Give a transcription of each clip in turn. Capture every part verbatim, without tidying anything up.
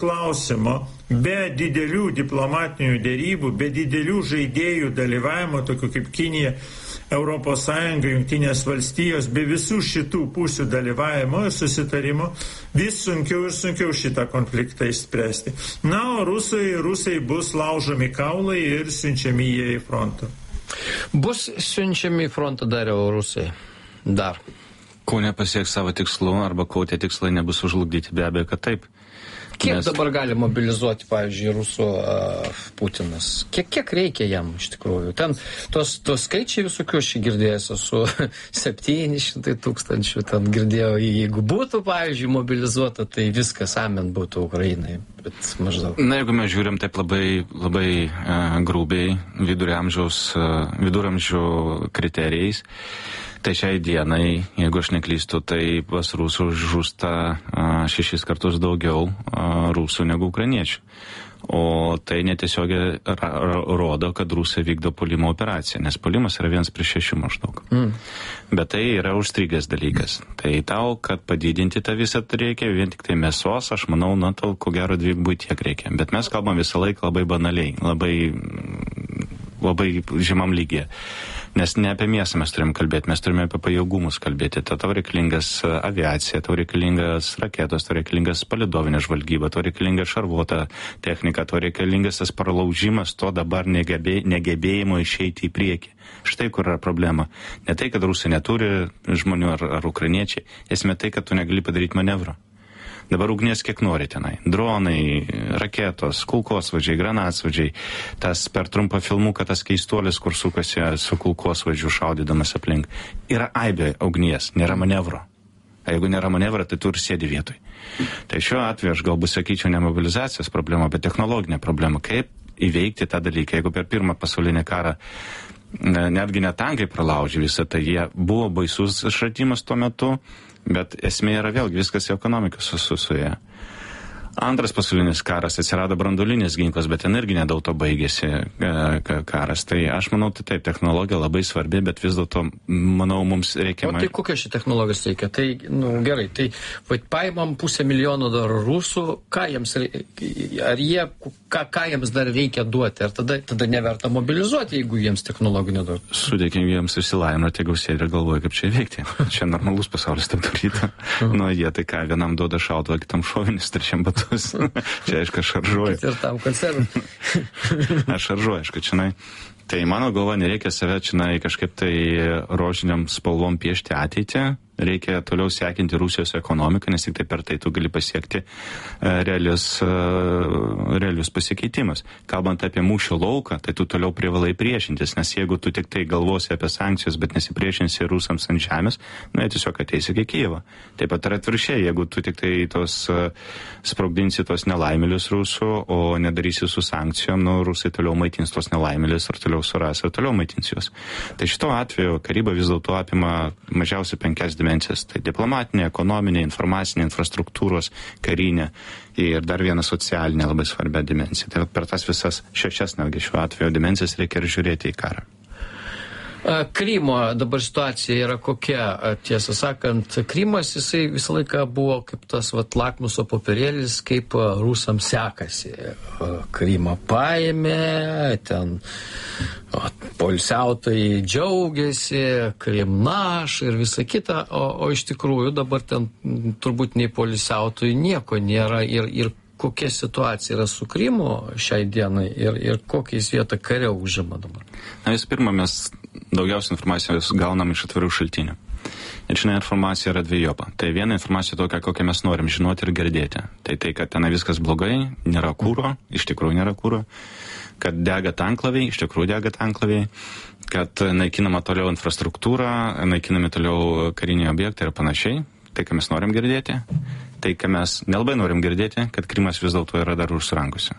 klausimo, be didelių diplomatinių dėrybų, be didelių žaidėjų dalyvavimo, tokių kaip Kinija, Europos Sąjunga, Jungtinės valstijos, be visų šitų pusių dalyvavimo ir susitarimo, vis sunkiau ir sunkiau šitą konfliktą išspręsti. Na, o rusai, rusai bus laužomi kaulai ir siunčiami jie į frontą. Bus siunčiami į frontą dar jau rusai. Dar. Kol nepasieks savo tikslų arba kol tie tikslai nebus užlugdyti, be abejo, kad taip. Kiek Nes... dabar gali mobilizuoti, pavyzdžiui, rusų uh, Putinas? Kiek, kiek reikia jam iš tikrųjų? Ten tos, tos skaičiai visokių aš girdėjęs su septyni šimtai tūkstančių, ten girdėjau, jeigu būtų, pavyzdžiui, mobilizuota, tai viskas amen būtų Ukrainai. Bet maždaug. Na, jeigu mes žiūrim taip labai, labai uh, grubiai viduramžiaus, uh, viduramžių kriterijais, tai šiai dienai, jeigu aš neklystu, tai pas rusų žūsta a, šešis kartus daugiau a, rusų negu ukrainiečių. O tai netiesiogiai rodo, kad rusai vykdo puolimo operaciją, nes puolimas yra vienas prieš šešių maždaug. Mm. Bet tai yra užstrigęs dalykas. Tai tau, kad padidinti tą visą reikia, vien tik tai mėsos, aš manau, na, tau ko gero dvigubai tiek reikia. Bet mes kalbam visą laiką labai banaliai, labai, labai žemam lygyje. Nes ne apie mėsą mes turime kalbėti, mes turime apie pajėgumus kalbėti. Ta tau reikalingas aviacija, tau reikalingas raketos, tau reikalingas palidovinė žvalgyba, tau reikalinga šarvuota technika, tau reikalingas tas pralaužimas to dabar negebė, negebėjimo išeiti į priekį. Štai kur yra problema. Ne tai, kad rusai neturi žmonių ar, ar ukrainiečiai, esmė tai, kad tu negali padaryti manevrą. Dabar ugnies kiek nori tenai. Dronai, raketos, kulkosvaidžiai, granatsvaidžiai. Tas per trumpą filmuką, tas keistuolis, kur sukasi su kulkosvaidžiu šaudydamas aplink. Yra aibė ugnies, nėra manevro. A jeigu nėra manevro, tai tu ir sėdi vietoj. Tai šiuo atveju aš galbūt sakyčiau ne mobilizacijos problema, bet technologinė problema. Kaip įveikti tą dalyką? Jeigu per pirmą pasaulinį karą netgi ne tankai pralaužė visą, tai jie buvo baisus išradimas tuo metu, bet esmė yra vėlgi viskas į ekonomiką susuja. Antras pasaulinis karas, atsirado branduolinis ginklas, bet ten irgi nedaug to baigėsi karas. Tai aš manau, tai taip, technologija labai svarbi, bet vis dėlto, manau, mums reikia... O tai kokia ši technologijos reikia? Tai, nu, gerai, tai vat, paimam pusę milijono dar rusų, ką jiems, ar jie, ką, ką jiems dar reikia duoti? Ar tada, tada neverta mobilizuoti, jeigu jiems technologijų neduoti? Sudėkim jiems išsilavinimą, tai gausėlį ir galvoja, kaip čia įveikti. Čia normalus pasaulis taip daryta. Nu, jie tai ką, vienam duoda šautuvą, kitam šovinis, trečiam batu. Čia, aišku, aš šaržuoju. Ir tam konservų. Aš šaržuoju, aišku, čionai. Tai mano galva, nereikia save čionai kažkaip tai rožiniam spalvom piešti ateitį. Reikia toliau sekinti Rusijos ekonomiką, nes tik tai per tai tu gali pasiekti uh, realius, uh, realius pasikeitimus. Kalbant apie mūšio lauką, tai tu toliau privalai priešintis, nes jeigu tu tik tai galvosi apie sankcijos, bet nesipriešinsi rusams ant žemės, nu, jie tiesiog ateis iki Kijevo. Taip pat yra atvirkščiai, jeigu tu tik tai tos uh, sprogdinsi tos nelaimėlius rusų, o nedarysi su sankcijom, nu, rusai toliau maitins tos nelaimėlius ir toliau suras ir toliau maitins juos. Tai šito atveju karyba vis dėlto apima mažiausiai penkias dimensijas. Tai diplomatinė, ekonominė, informacinė, infrastruktūros, karinė ir dar viena socialinė labai svarbia dimensija. Tai per tas visas šešias, netgi šiuo atveju, dimensijas reikia ir žiūrėti į karą. Krymo dabar situacija yra kokia, tiesą sakant, Krymas jisai visą laiką buvo kaip tas vat, lakmuso popierėlis, kaip rusams sekasi. Krymą paėmė, ten poilsiautojai džiaugiasi, Krymnaš ir visa kita, o, o iš tikrųjų dabar ten turbūt nei poilsiautojai nieko nėra ir, ir kokia situacija yra su Krymu šiai dienai ir, ir kokiais vietą kare užima dabar? Na, vis pirma, mes daugiausia informacijos gaunam iš atvirų šaltinių. Ir šiandien informacija yra dviejopa. Tai viena informacija tokia, kokią mes norim žinoti ir girdėti. Tai tai, kad ten viskas blogai, nėra kūro, iš tikrųjų nėra kūro, kad dega tanklaviai, iš tikrųjų dega tanklaviai, kad naikinama toliau infrastruktūra, naikinami toliau kariniai objektai ir panašiai. Tai, ką mes norim girdėti, tai, ką mes nelabai norim girdėti, kad Krymas vis dėlto yra dar rusų rankose.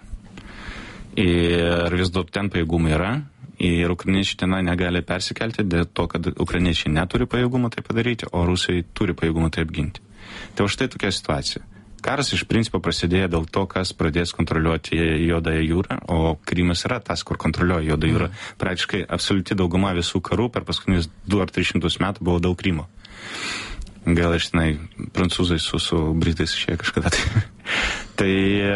Ir vis dėlto ten pajėgumai yra, ir ukrainiečiai tenai negali persikelti dėl to, kad ukrainiečiai neturi pajėgumų tai padaryti, o rusai turi pajėgumų tai apginti. Tai už tai tokia situacija. Karas iš principo prasidėjo dėl to, kas pradės kontroliuoti Juodąją jūrą, o Krymas yra tas, kur kontroliuoja Juodąją jūrą. Praktiškai absoliuti dauguma visų karų per paskutinius du ar tris šimtus metų buvo daug Krymo. Gal iš tenai prancūzai su, su britais išėjo kažkada. Tai, tai